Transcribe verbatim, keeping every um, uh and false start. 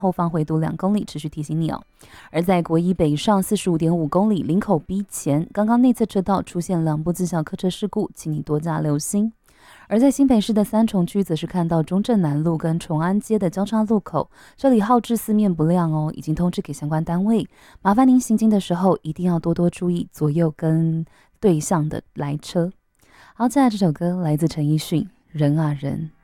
后方回堵两公里，持续提醒你哦。而在国一北上四十五点五公里林口 B 前，刚刚内侧车道出现两部自小客车事故，请你多加留心。而在新北市的三重区，则是看到中正南路跟崇安街的交叉路口，这里号志四面不亮哦，已经通知给相关单位，麻烦您行经的时候一定要多多注意左右跟对向的来车。好，接下来这首歌来自陈奕迅，人啊人。